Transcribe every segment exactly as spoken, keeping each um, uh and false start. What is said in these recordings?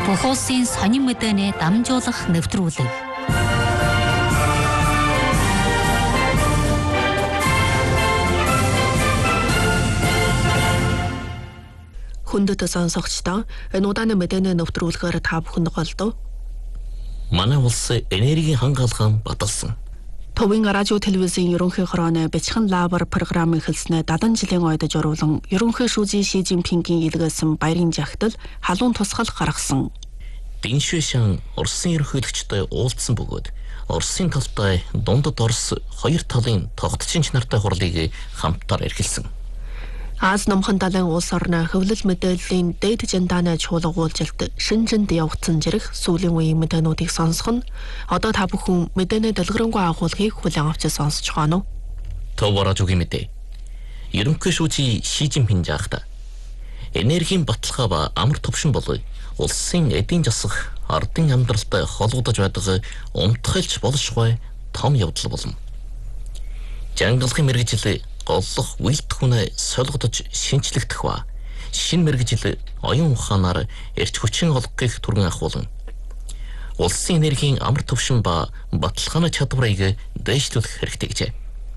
Бүх улсын сонин мэдээний дамжуулах нэвтрүүлэг. Хүндэт сонсогчдоо энэ удааны мэдээний нэвтрүүлгээр та бүхэнд голдов. Манай улсын энергийн хангалуун баталсан. Төвийн радио телевизийн ерөнхий хорооны бичхэн лабор програм эхэлснээр дадан жилийн ойд журуулан ерөнхий шүүжийн Ши Жинпингийн илгээсэн баярын жагтал халуун тусгал гаргасан. Диншэшэн Оросын ерөнхийлөгчтэй уулзсан бөгөөд Оросын талтай дундад Орос хоёр талын тогтцогч нартай хурлыг хамтаар эрхэлсэн. Аз номхон далайн улс орны хөвлөл мэдээллийн дээд жандааны чуулгуулжилт шинжэнд явагдсан зэрэг сүүлийн үеийн мэдээнүүдийг сонсох нь одоо та бүхэн мэдээний дэлгэрэнгүй агуулгыг хүлээн авч сонсож байна уу? Товаражугийн мэдээ. Ерөнхий шүүжийн Ши Жинпин жаахта энергийн баталгаа ба амар төвшин болов улсын эдийн засаг ардын амьдралтай холбогдож байдаг умтгалж болшгүй том явдал болно. Жангалахын мэргэжил голлох үйлдэлхүүнээ солигдож шинчлэгдэх ба шинэ мэргэжил оюун ухаанаар эрч хүчин олгохыг түргэн ахуулан улсын энергийн амар төвшин ба баталгааны чадварыг дэвшлүүлэх хэрэгтэй гэжээ.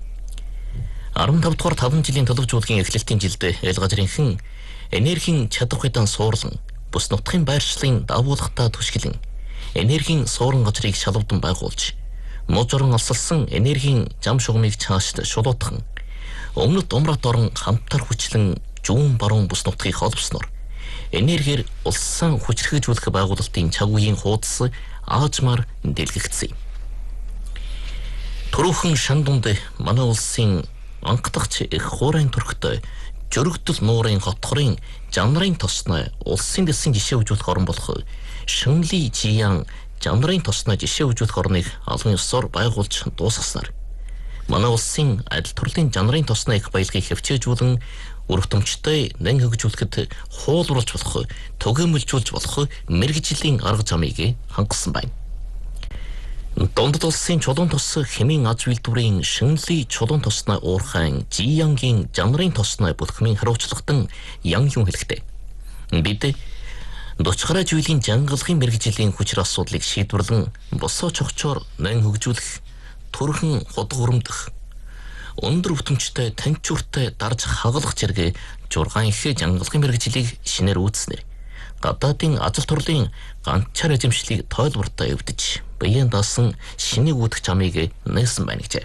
арван тавд дугаар таван жилийн төлөвжүүлгийн эхлэлтийн жилд ялгажрынхан энергийн чадвархайдан суурлан бүс нутгийн байршлын давуулгатай түшгэлэн энергийн суурин газрыг шалавдан байгуулж мужрон алсалсан энергийн зам шугамыг цаашд шулуутхан өмнөд умрат орон хамтар хүчлэн зүүн баруун бүс нутгийг холбосноор энергиэр улсын хүчрхэгжүүлэх байгуулалтын цаг үеийн хуудас аажмаар дэлгэгдсэн. Түрүүхэн шан дунд манай улсын анхдагч их хуурайн төрхтэй жөрөгдөл нуурын хотхорын жанрын тосной улсын дэсийн жишээ үзүүлэх орн болох Шэнли Жиян жанрын тосной жишээ үзүүлэх орныг албан ёсоор байгуулж дуусгаснаар манай улсын адил төрлийн жанрын тосны их баялагийг хөвчөөжүүлэн өрөвтөмжтэй нэн хөгжүүлэхэд хуулруулж болох, төгөөмөлжүүлж болох мэргэжлийн арга замыг хангасан байна. Дундад улсын чулуун тос хэмээн аз үйлдвэрийн Шэнли чулуун тосны уурхайн Жиянгийн жанрын тосны бүлхмийн хариуцлагадан ян юм хэлэхтэй. Бид дочгараа зүйлийн жангалахын мэргэжлийн хүчир асуудлыг шийдвэрлэн босоо чогчоор нэн хөгжүүлэх төрхөн худаг өрөмдөх өндөр өвтөмжтэй танчууртай дарж хагалах зэрэг жургаан их жангалахын мэргэжлийг шинээр үүснэ. Гадаадын ажил турлын ганцаар эзэмшлийг тойлбортой өвдөж биеийн даасан шинийг үүдэх замыг нээсэн байна гэжээ.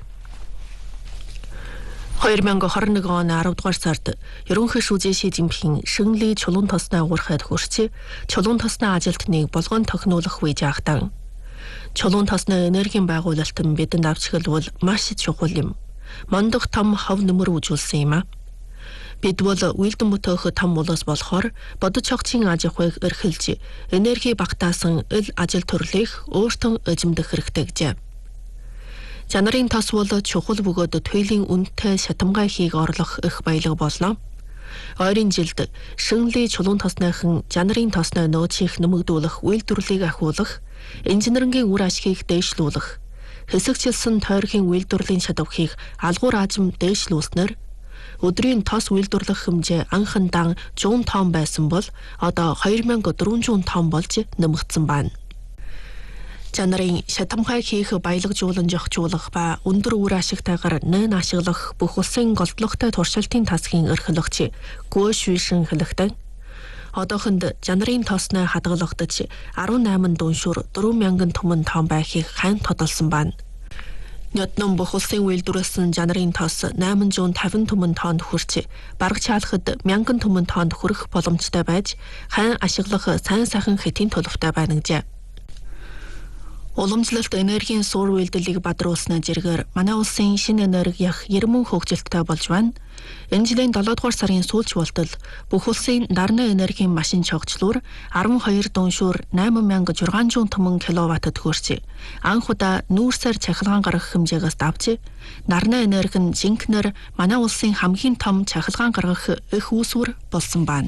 хоёр мянган хорин нэг оны арав дугаар сард ерөнхий шүүжийн Ши Жинпин Шэнли чулуун тосны агуурхайд хүрч чулуун тосны ажилтныг болгон тохинулах үе жаахтан чулуун тосны энергийн байгуулалт нь бидэнд авч эхэлвэл маш чухал юм. Мондох том хов нөмөр үзүүлсэн юм а. Бид бол үйлдэн бүтөөх том улс болохоор бодож чогчийн аж ахуйг эрхэлж энерги багтаасан ил ажил төрлийг өөртөө эзэмдэх хэрэгтэй гэжээ. Жанрын тос бол чухал бөгөөд туйлын үнэтэй шатамгай хийг орлох их баялаг болно. Ойрын жилд Шэнли чулуун тосныхан жанрын тосны нөөцийг нэмэгдүүлэх үйлдвэрлэлийг ахиулах, инженерингийн үр ашгийг дээшлүүлэх, хэсэгчилсэн тойргийн үйлдвэрлэлийн чадварыг алгуур аажим дээшлүүлснээр өдрийн тос үйлдвэрлэх хэмжээ анхандаа зуун тонн байсан бол одоо хоёр мянган дөрвөн зуун тонн болж нэмэгдсэн байна. Жанрын шатамгай хийх баялагжуулан жогчуулах ба өндөр үр ашигтайгаар нэн ашиглах бүх улсын голдлогтой туршилтын тасгийн эрхлэгч Гү Шүйшин хэлэхдээ одоохонд жанрын тосны хадгалагдаж арван найман дүншүр дөрвөн мянган түмэн тонн байхыг хайн тодолсон байна. Нёдном бүх улсын үйлдвэрлэсэн жанрын тос найман зуун тавин түмэн тоннд хүрч бараг чаалахад мянган түмэн тоннд хүрэх боломжтой байж хайн ашиглах сайн сайхан хэтийн төлөвтэй байна гэжээ. Уламжлалт энергийн суур үйлдэлийг бадруулсны зэргээр манай улсын шинэ энерги ях ярмун хөгжилттэй болж байна. Энэ жилийн долоо дугаар сарын сүүлч болтол бүх улсын дарны энергийн машин чогчлуур арван хоёр дүншүүр найман мянган зургаан зуун түмэн киловаттад хүрч анх удаа нүүрсээр чахилгаан гаргах хэмжээгээс давж нарны энерги нь жинхнэр манай улсын хамгийн том чахилгаан гаргах их үүсвэр болсон байна.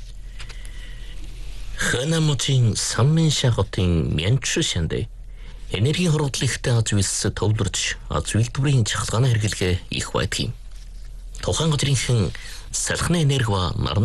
Хэнэмутийн Самминшаа хотын Мянчшэндэ энергийн хоригдлогтой аз үйлс төвлөрч аз үйлдвэрийн чахалгааны хэрэглээ их байдаг юм. Тухайн газрынхан салхины энерги ба нарны